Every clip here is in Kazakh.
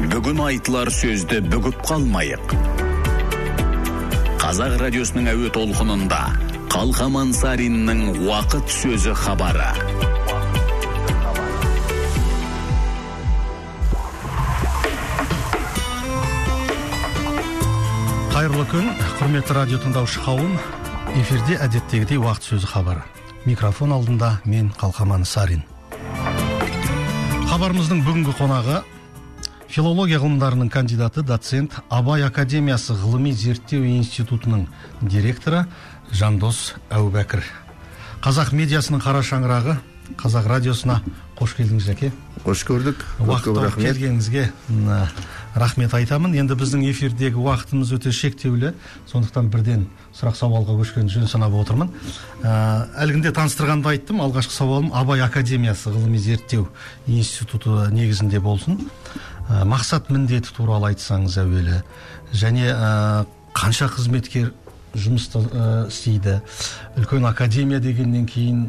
Бүгін айтылар сөзді бүгіп қалмайық. Қазақ радиосының әуе толқынында Қалқаман Сариннің уақыт сөзі хабары. Қайырлы күн, құрметті радио тыңдаушы қауым. Эфирде әдеттегідей уақыт сөзі хабары. Микрофон алдында мен Қалқаман Сарин. Хабарымыздың бүгінгі қонағы филология ғылымдарының кандидаты, доцент, Абай Академиясы ғылыми зерттеу институтының директоры Жандос Әубәкір. Қазақ медиасының қара шаңырағы, Қазақ радиосына қош келдіңіз, жәке. Қош көрдік. Уақыт келгеніңізге рахмет айтамын. Енді біздің эфирдегі уақытымыз өте шектеулі, сондықтан бірден сұрақ сауалға көшкен жөн санап отырмын. Әлгінде таныстырғанда айттым, алғашқы сауалым Абай Академиясы ғылыми зерттеу институты негізінде болсын. Мақсат міндеті туралы айтсаңыз әуелі, және қанша қызметкер жұмыс істейді, үлкен академия дегеннен кейін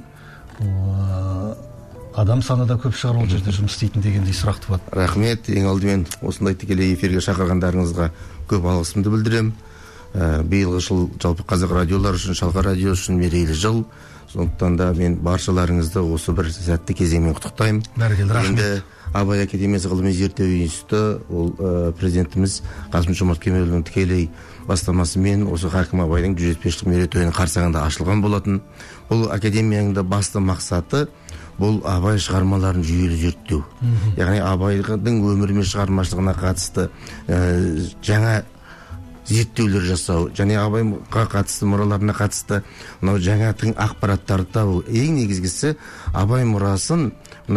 адам саны да көп шығар ол жерде жұмыс істейтін дегендей сұрақ туады. Рахмет, ең алдымен осындай тікелей эфирге шақырғандарыңызға көп алғысымды білдірем. Биылғы жыл жалпы қазақ радиолар үшін, шалқар радио үшін мерейлі жыл. Сондықтан да мен баршаларыңызды осы бір сәтті кезеңмен құттықтаймын. Бәрекелді, рахмет. Енді Абай Академиясы ғылыми зерттеу институты, ол президентіміз Қасым-Жомарт Кемелұлының тікелей бастамасымен осы Хакім Абайдың 175-шілік мерейтойының қарсаңында ашылған болатын. Бұл академияның да басты мақсаты бұл Абай шығармаларын жүйелі зерттеу. Яғни Абайдың өмірі мен шығармашылығына қатысты жаңа зерттеулер жасау, және Абайға қатысты мұраларына қатысты жаңа тың ақпараттарды табу. Ең негізгісі Абай мұрасын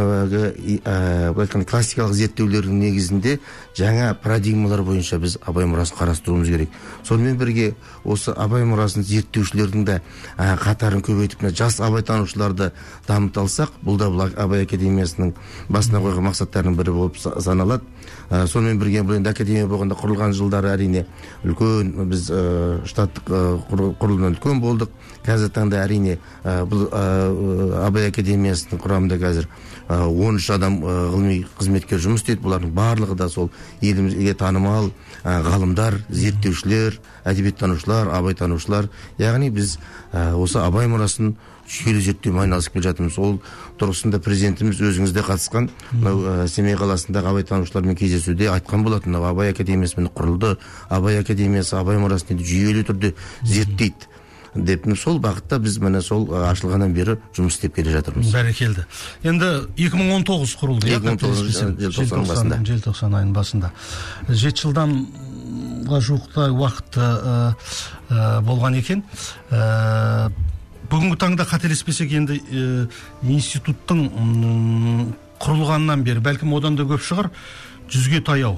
классикалық зерттеулердің негізінде жаңа парадигмалар бойынша біз Абай мұрасын қарастыруымыз керек. Сонымен бірге осы Абай мұрасын зерттеушілердің де қатарын көбейтіп, жас абайтанушыларды дамыта алсақ, бұл да Абай Академиясының басына қойған мақсаттарының бірі болып саналады. Сонымен бірге бұл енді академия болғанда құрылған жылдары әрине үлкен, біз штаттық құрылымнан үлкен болдық. Қазір таңда әрине бұл Абай Академиясының құрамында қазір 13 адам ғылыми қызметкер жұмыс істейді. Бұлардың барлығы да сол елімізге танымал ғалымдар, зерттеушілер, әдебиеттанушылар, абайтанушылар. Яғни біз осы Абай мұрасын жүйелі зерттеумен айналысып келе жатырмыз. Ол тұрғысында президентіміз өзіңізде қатысқан Семей қаласындағы абайтанушылармен кездесуде айтқан болатын. Абай Академиясымен құрылды. Абай Академиясы Абай мұрасын жүйелі түрде зерттейді деп, сол бағытта біз міне сол ашылғаннан бері жұмыс істеп келе жатырмыз. Бәрекелді. Енді 2019 құрылды. 2019 желтоқсан айының басында. 7 жылданға жуықта уақыт болған екен. Бүгінгі таңда қателеспесек, енді институттың құрылғаннан бері, бәлкім одан да көп шығар, 100-ге таяу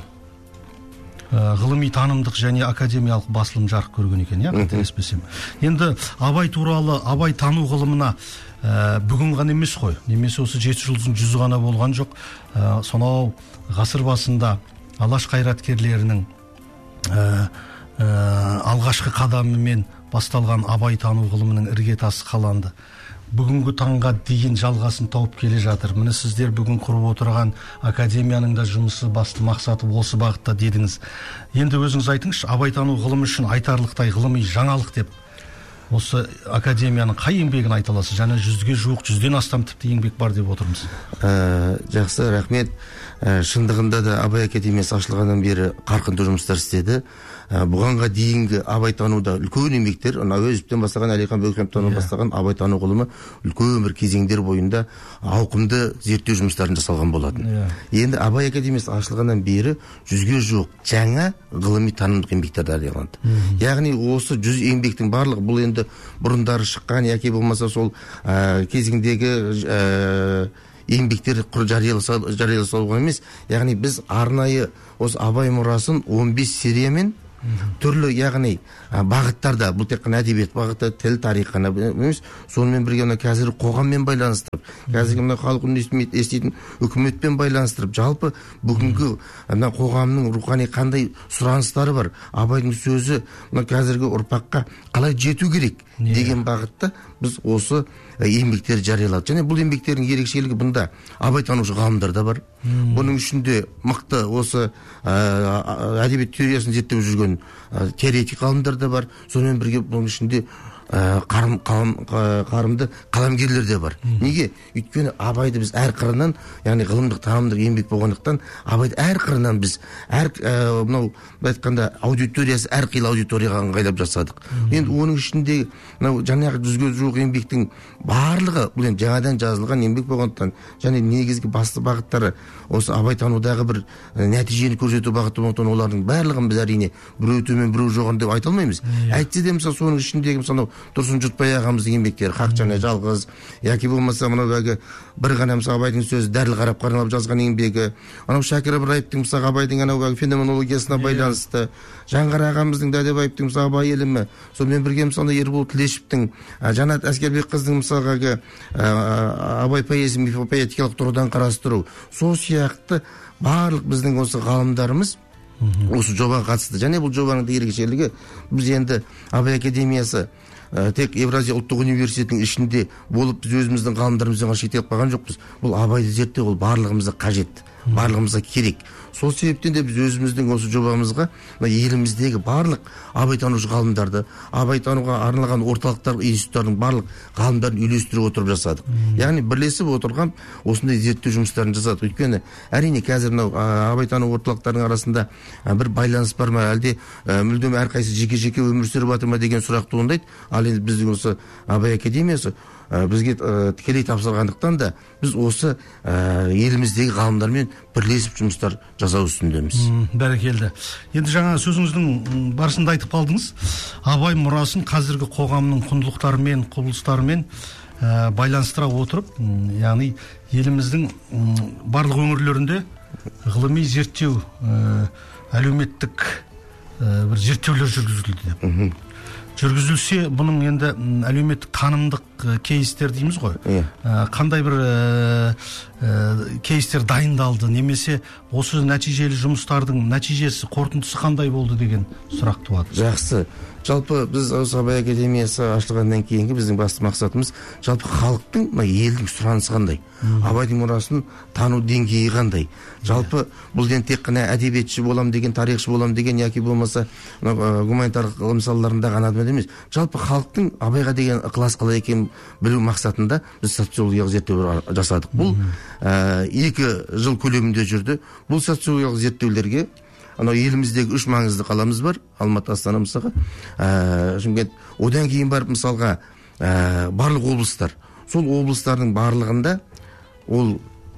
ғылыми танымдық және академиялық басылым жарық көрген екен, қателеспесем. Енді Абай туралы, Абай тану ғылымына бүгін ғана емес қой, немесе осы 7 жылдың 100 ғана болған жоқ. Сонау ғасыр басында алаш қайраткерлерінің алғашқы қадамымен басталған Абай тану ғылымының іргетасы қаланды. Бүгінгі таңға дейін жалғасын тауып келе жатыр. Міне сіздер бүгін құрып отырған академияның да жұмысы, басты мақсаты осы бағытта дедіңіз. Енді өзіңіз айтыңызшы, абайтану ғылымы үшін айтарлықтай ғылыми жаңалық деп осы академияның қай еңбегін айта аласыз? Және 100-ге жуық, 100-ден астам тіпті еңбек бар деп отырмыз. Жақсы, рахмет. Шындығында да Абай Академиясы ашылғаннан бері қарқынды жұмыстар істеді. Бұғанға дейінгі абайтануда үлкен еңбектер, Әуезовтен бастаған, Әлихан Бөкейхановтан бастаған абайтану ғылымы үлкен бір кезеңдер бойында ауқымды зерттеу жұмыстарын жасалған болатын. Енді Абай Академиясы ашылғаннан бері 100-ге жуық жаңа ғылыми танымдық еңбектер жарияланды. Яғни осы 100 еңбектің барлығы, бұл енді бұрындары шыққан, яки болмаса сол кезеңдегі еңбектер жарияласауға емес. Яғни біз арнайы осы Абай мұрасын 15 сериямен түрлі, яғни бағыттарда, бұл тек қана әдебиет бағыты, тіл, тарих қана емес, сонымен бірге қазір қоғаммен байланыстырып, қазіргі халық үнін еститін үкіметпен байланыстырып, жалпы бүгінгі қоғамның рухани қандай сұраныстары бар, Абайдың сөзі қазіргі ұрпаққа қалай жету керек деген бағытта біз осы еңбектер жариялады. Және бұл еңбектердің ерекшелігі бұнда абайтанушы ғалымдар да бар, Бұның ішінде мықты осы әдебиет теориясын зерттеп жүрген теоретик ғалымдар да бар. Сонымен бірге бұның ішінде қарымды қаламгерлер де бар. Неге? Өйткені Абайды біз әр қырынан, яғни ғылымдық, танымдық еңбек болғандықтан, Абайды әр қырынан біз мынау айтқанда аудиториясы әрқилы аудиторияға ыңғайлап жасадық. Енді оның ішінде мынау жаңағы 100-ге жуық еңбектің барлығы бұл енді жаңадан жазылған еңбек болғандықтан, және негізгі басты бағыттары осы абайтанудағы бір нәтижені көрсету бағыты болғандықтан, олардың барлығын біз әрине біреу төмен біреу жоғары деп айта алмаймыз. Әйтсе де мысалы соның ішіндегі мысалы Тұрсын Жұтбай ағамыздың еңбектері, Хақ және жалғыз, яки болмаса мынау бір ғана мысалы Абайдың сөзі дәріл қарап қарналап жазған еңбегі, анау Шәкір Ыбыраевтың мысалы Абайдың анау феноменологиясына байланысты, Жаңғар ағамыздың Дәдебаевтың мысалы Абай ілімі, сонымен бірге мысалы Ербол Тілешевтің, Жанат Әскербекқызының мысалы Абай поэзиясын мифопоэтикалық тұрғыдан қарастыру, сол сияқты барлық біздің осы ғалымдарымыз осы жобаға қатысты. Және бұл жобаның да ерекшелігі, біз енді Абай академиясы тек Евразия ұлттық университетінің ішінде болып, біз өзіміздің ғалымдарымыздан шектеліп қалған жоқпыз. Бұл Абайды зерттеу ол барлығымызға қажет, барлығымызға керек. Сол себептен де біз өзіміздің осы жобамызға еліміздегі барлық абайтанушы ғалымдарды, абайтануға арналған орталықтар, институттардың барлық ғалымдарын үйлестіріп отырып жасадық. Яғни бірлесіп отырған осындай зерттеу жұмыстарын жасадық. Өйткені әрине қазір мынау абайтану орталықтарының арасында бір байланыс бар ма, әлде мүлдем әрқайсысы жеке-жеке өмір сүріп жатыр ма деген сұрақ туындайды. Ал енді біздің осы Абай академиясы бізге тікелей тапсырғандықтан да біз осы еліміздегі ғалымдармен бірлесіп жұмыстар жасау үстіндеміз. Бәрекелді. Енді жаңа сөзіңіздің барысында айтып қалдыңыз, Абай мұрасын қазіргі қоғамның құндылықтарымен, құбылыстарымен байланыстыра отырып, яғни еліміздің барлық өңірлерінде ғылыми зерттеу, әлеуметтік бір зерттеулер жүргізілді деп. Жүргізілсе, бұның енді әлеуметтік танымдық кейстер дейміз ғой. Қандай бір кейстер дайындалды, немесе осы нәтижелі жұмыстардың нәтижесі, қорытындысы қандай болды деген сұрақ туады. Жақсы. Жалпы біз осы Абай академиясы ашылғаннан кейінгі біздің басты мақсатымыз жалпы халықтың, елдің сұранысы қандай, Абайдың мұрасын тану деңгейі қандай. Жалпы бұл ден тек қана әдебиетші болам деген, тарихшы болам деген, яки болмаса гуманитарлық ғылым салаларында ғана емес. Жалпы халықтың Абайға деген ықылас қалай екенін білу мақсатында біз социологиялық зерттеулер жасадық. Бұл 2 жыл көлемінде жүрді. Бұл социологиялық зерттеулерге еліміздегі 3 маңызды қаламыз бар. Алматы, Астана мысалға, Шымкент. Одан кейін барып мысалға барлық облыстар. Сол облыстардың барлығында ол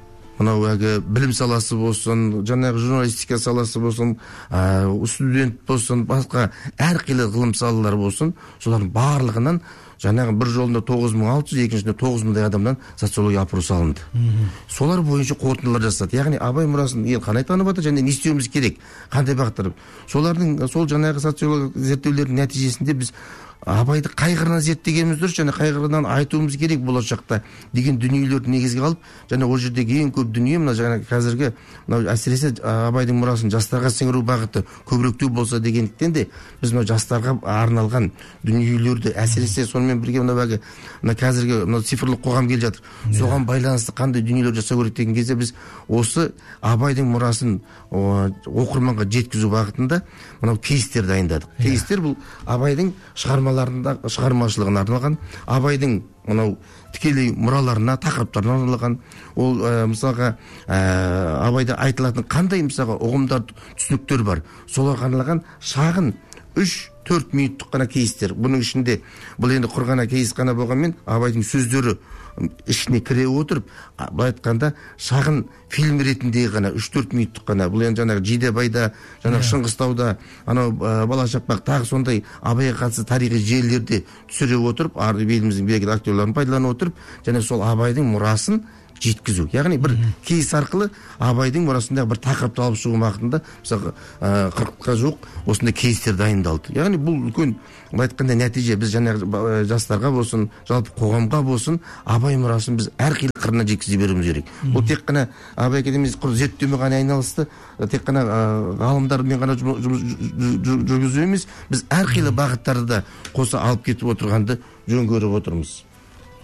білім саласы болсын, жаңағы журналистика саласы болсын, студент болсын, басқа әрқилы ғылым салалары болсын, солардың барлығынан жаңағы бір жолында 9600, екіншісінде 9000 адамнан социология апыру салынды. Солар бойынша қорытындылар жасады. Яғни Абай мұрасын ел қандай танып жатыр, және не істеуіміз керек, қандай бағыттар. Сол жаңағы социология зерттеулердің нәтижесінде біз Абайды қай қырынан зерттегеніміз дұрыс, және қай қырынан айтуымыз керек болашақта деген дүниелерді негізге алып, және ол жердегі ең көп дүние мына жаңағы қазіргі әсіресе Абайдың мұрасын жастарға сіңіру бағыты көбіректеу болса дегендіктен де біз жастарға арналған дүниелерді, әсіресе сонымен бірге қазіргі цифрлық қоғам келе жатыр, соған байланысты қандай дүниелер жасау керек деген кезде біз осы Абайдың мұрасын оқырманға жеткізу бағытында кейстер дайындадық. Кейстер бұл Абайдың шығармашылығына арналған, Абайдың тікелей мұраларына, тақырыптарына арналған, ол мысалға Абайда айтылатын қандай мысалға ұғымдар, түсініктер бар, соларға арналған шағын 3-4 минуттық қана кейстер. Бұның ішінде бұл енді құр ғана кейс қана болғанмен Абайдың сөздері ішіне кіре отырып, былай айтқанда шағын фильм ретінде ғана 3-4 минуттық қана, бұл енді жаңағы Жидебайда, жаңағы Шыңғыстауда, Бала Шақпақ, тағы сондай Абайға қатысты тарихи желілерде түсіре отырып, еліміздің белгілі актерларын пайдалана отырып, және сол Абайдың мұрасын жеткізу. Яғни бір кейс арқылы Абайдың мұрасындағы бір тақырыпты алып шығу бағытында мысалы 40-қа жуық осындай кейстер дайындалды. Яғни бұл үлкен айтқанда нәтиже. Біз жаңағы жастарға болсын, жалпы қоғамға болсын, Абай мұрасын біз әрқилы қырына жеткізе беруіміз керек. Бұл тек қана Абай академиясы құр зерттеумен ғана айналысты, тек қана ғалымдармен ғана жүргізу емес, біз әрқилы бағыттарды да қоса алып кетіп отырғанды жөн көріп отырмыз.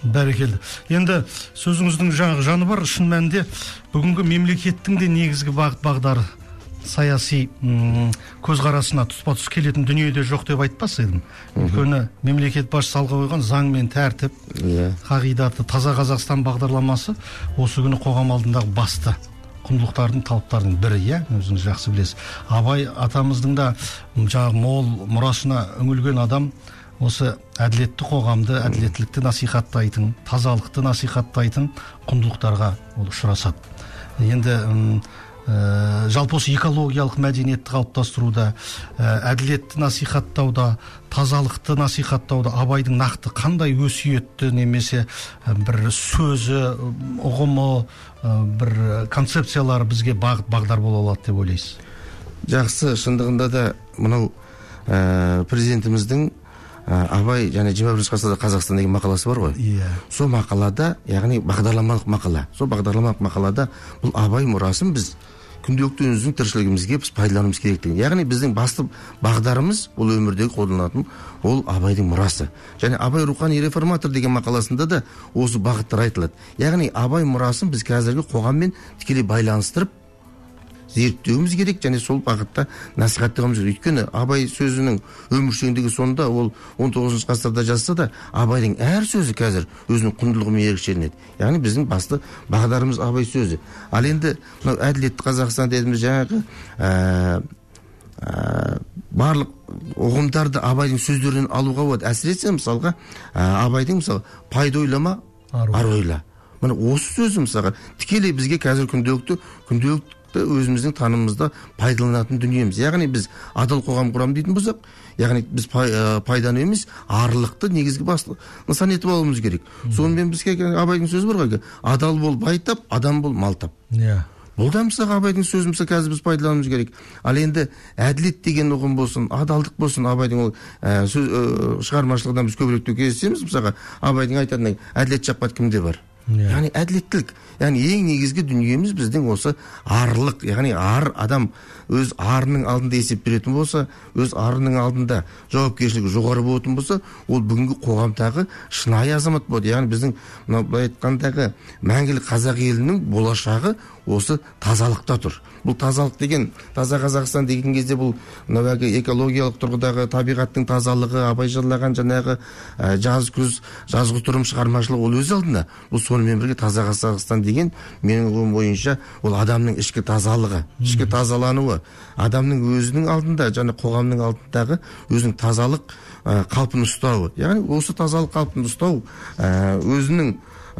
Бәрекелді. Енді сөзіңіздің жаңағы жаны бар. Шын мәнінде бүгінгі мемлекеттің де негізгі бағыт-бағдары саяси көзқарасына тұспа-тұс келетін дүниеде жоқ деп айтпас едім. Өйткені мемлекет басшысы алға қойған заң мен тәртіп, қағидаты, таза Қазақстан бағдарламасы осы күні қоғам алдындағы басты құндылықтардың, талаптардың бірі, өзіңіз жақсы білесіз. Абай атамыздың да жаңағы мол мұрасына үңілген адам осы әділетті қоғамды, әділеттілікті насихаттайтын, тазалықты насихаттайтын құндылықтарға ол ұшырасады. Енді жалпы осы экологиялық мәдениетті қалыптастыруда, әділетті насихаттауда, тазалықты насихаттауда Абайдың нақты қандай өсиетті немесе бір сөзі, ұғымы, бір концепциялары бізге бағдар бола алады деп ойлайсыз? Жақсы, шындығында да мынау президентіміздің Абай және 21 ғасырда Қазақстан деген мақаласы бар ғой. Сол мақалада, яғни бағдарламалық мақала. Сол бағдарламалық мақалада бұл Абай мұрасын біз күнделікті өзіміздің тіршілігімізге біз пайдалануымыз керектігін. Яғни біздің басты бағдарымыз бұл өмірдегі қолданатын ол Абайдың мұрасы. Және Абай рухани реформатор деген мақаласында да осы бағыттар айтылады. Яғни Абай мұрасын біз қазіргі қоғаммен тікелей байланыстырып зерттеуіміз керек, және сол бағытта насихаттауымыз керек. Өйткені Абай сөзінің өміршеңдігі сонда, ол 19 ғасырда жазса да, Абайдың әр сөзі қазір өзінің құндылығымен ерекшеленеді. Яғни біздің басты бағдарымыз Абай сөзі. Ал енді мынау әділетті Қазақстан дедіміз, жаңағы барлық ұғымдарды Абайдың сөздерінен алуға болады. Әсіресе мысалға Абайдың мысалы пайда ойлама, ар ойла. Мына осы сөзі мысалға тікелей бізге қазір күнделікті өзіміздің танымымызда пайдаланатын дүниеміз. Яғни біз адал қоғам құрамын дейтін болсақ, яғни біз пайданы емес, арлықты негізгі басты нысан етіп алуымыз керек. Сонымен бізге Абайдың сөзі бар ғой, адал бол бай тап, адам бол мал тап. Бұл да мысалға Абайдың сөзі қазір біз пайдалануымыз керек. Ал енді әділет деген ұғым болсын, адалдық болсын, Абайдың ол шығармашылығынан біз көбіректе кездесеміз. Мысалға Абайдың айтатыны әділет шаппат кімде бар? Яғни әділеттілік. Яғни ең негізгі дүниеміз біздің осы арлық. Яғни ар адам өз арының алдында есеп беретін болса, өз арының алдында жауапкершілігі жоғары болатын болса, ол бүгінгі қоғамдағы шынайы азамат болады. Яғни біздің былай айтқандағы мәңгілік қазақ елінің болашағы осы тазалықта тұр. Бұл тазалық деген, таза Қазақстан деген кезде бұл экологиялық тұрғыдағы табиғаттың тазалығы, Абай жырлаған жаңағы жазғытұрым шығармашылығы ол өз алдына. Бұл сонымен бірге таза Қазақстан деген менің ойым бойынша ол адамның ішкі тазалығы, ішкі тазалануы, адамның өзінің алдында және қоғамның алдындағы өзінің тазалық қалпын ұстауы. Яғни осы тазалық қалпын ұстау өзінің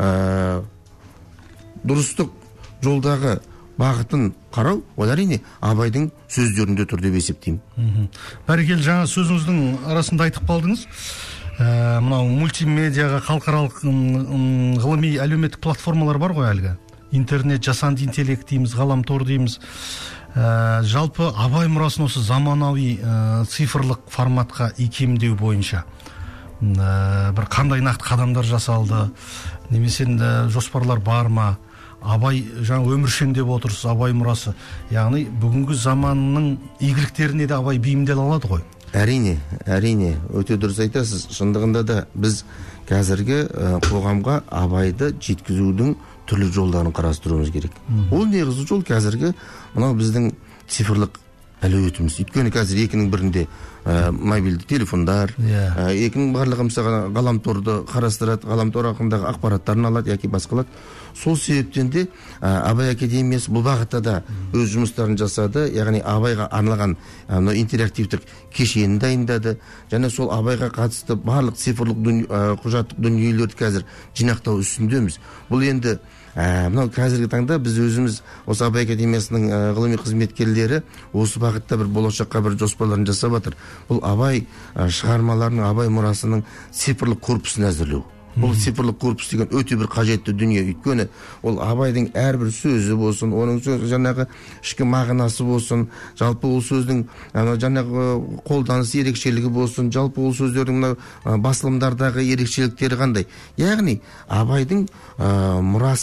дұрыстық жолдағы бағытын қарау, ол әрине Абайдың сөздерінде тұр деп есептеймін. Бәрекелді, жаңа сөзіңіздің арасында айтып қалдыңыз. Мынау мультимедиаға халықаралық ғылыми әлеуметтік платформалар бар ғой әлгі. Интернет, жасанды интеллект дейміз, ғаламтор дейміз. Жалпы Абай мұрасын осы заманауи цифрлық форматқа икемдеу бойынша бір қандай нақты қадамдар жасалды, немесе жоспарлар бар ма? Абай жаңа өміршең деп отырсыз, Абай мұрасы. Яғни бүгінгі заманның игіліктеріне де Абай бейімдел алады ғой. Әрине, өте дұрыс айтасыз. Шындығында да біз қазіргі қоғамға Абайды жеткізудің түрлі жолдарын қарастыруымыз керек. Ол негізгі жол қазіргі мынау біздің цифрлық әлеуетіміз. Өйткені қазір екінің бірінде мобильді телефондар, екінің барлығы мысалы ғаламторды қарастырады, ғаламтор ақындағы ақпараттарын алады, яки басқалады. Сол себептен де Абай академиясы бұл бағытта да өз жұмыстарын жасады. Яғни Абайға арналған интерактивтік кешенін дайындады. Және сол Абайға қатысты барлық цифрлық құжаттық дүниелерді қазір жинақтау үстіндеміз. Бұл енді мынау қазіргі таңда біз өзіміз осы Абай академиясының ғылыми қызметкерлері осы бағытта бір болашаққа бір жоспарларын жасап жатыр. Бұл Абай шығармаларының, Абай мұрасының цифрлық корпусын әзірлеу. Бұл цифрлық корпус деген өте бір қажетті дүние. Өйткені ол Абайдың әрбір сөзі болсын, оның жаңағы ішкі мағынасы болсын, жалпы ол сөздің жаңағы қолданыс ерекшелігі болсын, жалпы ол сөздердің басылымдардағы ерекшеліктері қандай. Яғни Абайдың мұрасы